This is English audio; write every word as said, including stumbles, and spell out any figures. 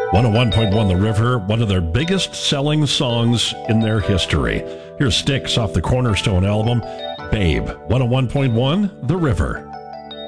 one oh one point one The River, one of their biggest selling songs in their history. Here's Styx off the Cornerstone album, Babe. one oh one point one The River.